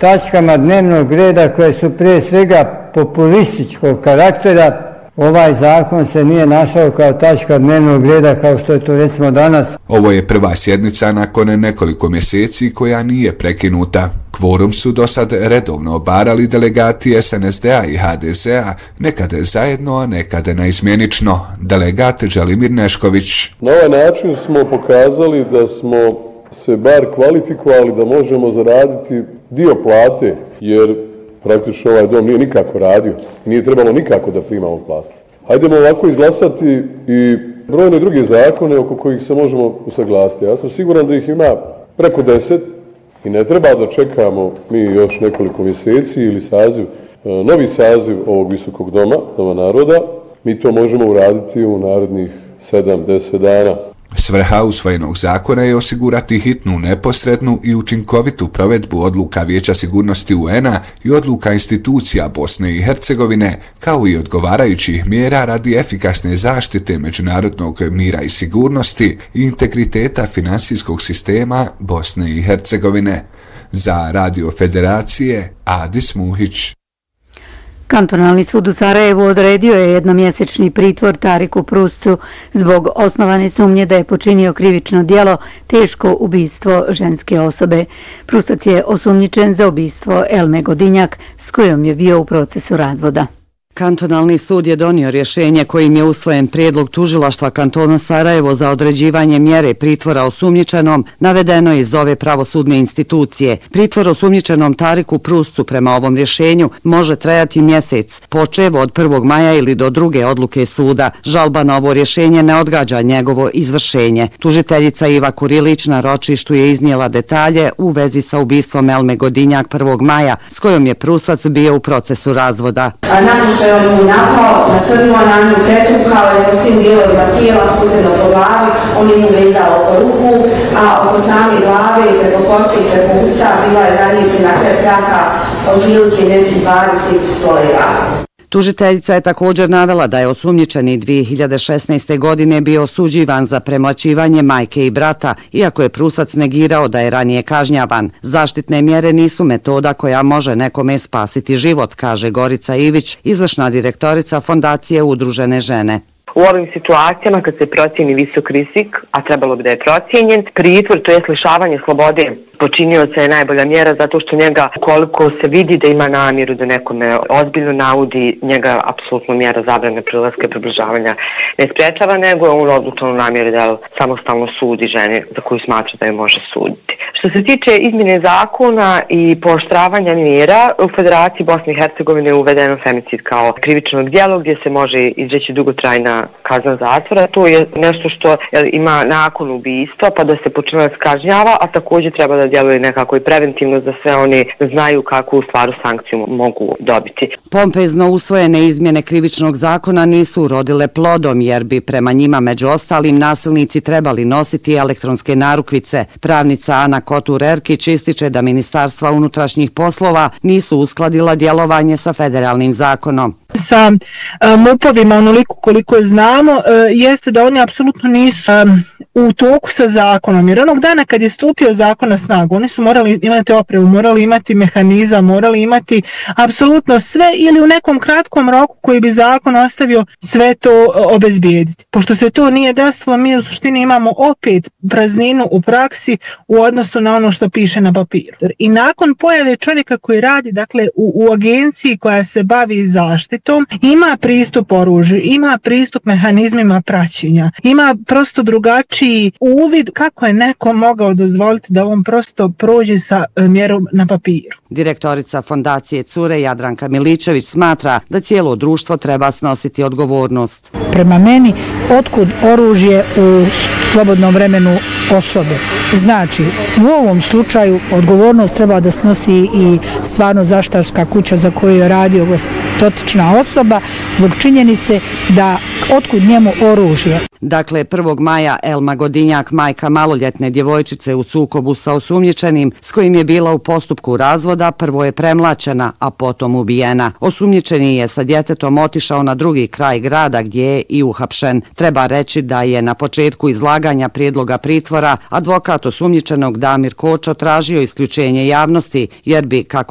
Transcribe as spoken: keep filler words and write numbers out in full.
tačkama dnevnog reda koje su prije svega populističkog karaktera, ovaj zakon se nije našao kao tačka dnevnog reda kao što je to recimo danas. Ovo je prva sjednica nakon nekoliko mjeseci koja nije prekinuta. Kvorum su do sad redovno obarali delegati S N S D-a i H D Z-a, nekad zajedno, a nekad naizmjenično. Delegat Želimir Nešković. Na ovaj način smo pokazali da smo se bar kvalifikovali da možemo zaraditi dio plate, jer praktično ovaj dom nije nikako radio, nije trebalo nikako da primamo platu. Hajdemo ovako izglasati i brojne druge zakone oko kojih se možemo usaglasiti. Ja sam siguran da ih ima preko deset i ne treba da čekamo mi još nekoliko mjeseci ili saziv, novi saziv ovog visokog doma, Doma naroda. Mi to možemo uraditi u narednih sedam do deset dana. Svrha usvojenog zakona je osigurati hitnu, neposrednu i učinkovitu provedbu odluka Vijeća sigurnosti U N-a i odluka institucija Bosne i Hercegovine, kao i odgovarajućih mjera radi efikasne zaštite međunarodnog mira i sigurnosti i integriteta finansijskog sistema Bosne i Hercegovine. Za Radio Federacije, Adis Muhić. Kantonalni sud u Sarajevu odredio je jednomjesečni pritvor Tariku Pruscu zbog osnovane sumnje da je počinio krivično djelo teško ubistvo ženske osobe. Prusac je osumnjičen za ubistvo Elme Godinjak s kojom je bio u procesu razvoda. Kantonalni sud je donio rješenje kojim je usvojen prijedlog tužilaštva kantona Sarajevo za određivanje mjere pritvora osumnjičenom, navedeno je iz ove pravosudne institucije. Pritvor osumnjičenom Tariku Pruscu prema ovom rješenju može trajati mjesec, počev od prvog maja ili do druge odluke suda. Žalba na ovo rješenje ne odgađa njegovo izvršenje. Tužiteljica Iva Kurilić na ročištu je iznijela detalje u vezi sa ubistvom Elme Godinjak prvog maja, s kojom je Prusac bio u procesu razvoda. Je on mu napao, nasrnuo na nju, pretukao je po svim dijelovima tijela, posebno po glavi, on je mu vezao oko ruku, a oko same glave i preko kose i preko usta bila je zalijepljena traka otprilike nekih dvadeset slojeva. Tužiteljica je također navela da je osumnjičeni dvije hiljade šesnaeste. godine bio osuđivan za premlaćivanje majke i brata, iako je Prusac negirao da je ranije kažnjavan. Zaštitne mjere nisu metoda koja može nekome spasiti život, kaže Gorica Ivić, izvršna direktorica Fondacije Udružene žene. U ovim situacijama kad se procijeni visok rizik, a trebalo bi da je procijenjen, pritvor, to je lišavanje slobode počinioca je najbolja mjera zato što njega, koliko se vidi da ima namjeru da nekome ozbiljno naudi, njega apsolutno mjera zabrane prilaska i približavanja ne sprečava, nego je on odlučeno namjeru da samostalno sudi žene za koju smatra da je može suditi. Što se tiče izmjene zakona i pooštravanja mjera, u Federaciji Bosne i Hercegovine je uvedeno femicid kao krivičnog djela gdje se može izreći dugotrajna kazna zatvora. To je nešto što ima nakon ubistva pa da se počinilac kažnjava, a također treba da djeluje nekako i preventivno za sve oni znaju kakvu stvaru sankciju mogu dobiti. Pompezno usvojene izmjene krivičnog zakona nisu urodile plodom jer bi prema njima među ostalim nasilnici trebali nositi elektronske narukvice. Pravnica Ana Kotur-Erkić ističe da Ministarstva unutrašnjih poslova nisu uskladila djelovanje sa federalnim zakonom. Sa M U P-ovima onoliko koliko je znamo jeste da oni apsolutno nisu u toku sa zakonom, jer onog dana kad je stupio zakon na snagu oni su morali imati opremu, morali imati mehanizam, morali imati apsolutno sve ili u nekom kratkom roku koji bi zakon ostavio sve to obezbijediti. Pošto se to nije desilo, mi u suštini imamo opet prazninu u praksi u odnosu na ono što piše na papiru. I nakon pojave čovjeka koji radi dakle u, u agenciji koja se bavi zaštitom, ima pristup oružju, ima pristup mehanizmima praćenja, ima prosto drugačiji uvid kako je neko mogao dozvoliti da on prosto prođe sa mjerom na papiru. Direktorica Fondacije Cure Jadranka Miličević smatra da cijelo društvo treba snositi odgovornost. Prema meni, otkud oružje u slobodnom vremenu osobe? Znači, u ovom slučaju odgovornost treba da snosi i stvarno zaštitarska kuća za koju je radio dotična osoba zbog činjenice da otkud njemu oružje. Dakle, prvog maja Elma Godinjak, majka maloljetne djevojčice u sukobu sa osumnjičenim s kojim je bila u postupku razvoda, prvo je premlaćena, a potom ubijena. Osumnjičeni je sa djetetom otišao na drugi kraj grada gdje je i uhapšen. Treba reći da je na početku izlaganja prijedloga pritvora advokat osumnjičenog Damir Kočo tražio isključenje javnosti jer bi, kako